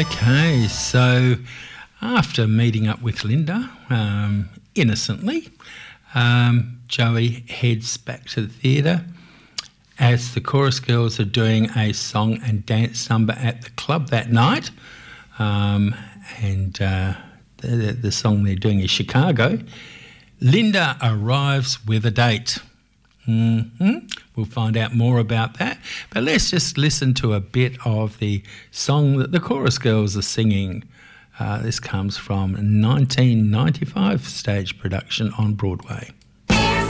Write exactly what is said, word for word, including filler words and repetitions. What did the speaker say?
Okay, so after meeting up with Linda, um, innocently, um, Joey heads back to the theatre as the chorus girls are doing a song and dance number at the club that night. Um, and uh, the, the song they're doing is Chicago. Linda arrives with a date. Mm-hmm. We'll find out more about that. But let's just listen to a bit of the song that the chorus girls are singing. Uh, this comes from nineteen ninety-five stage production on Broadway.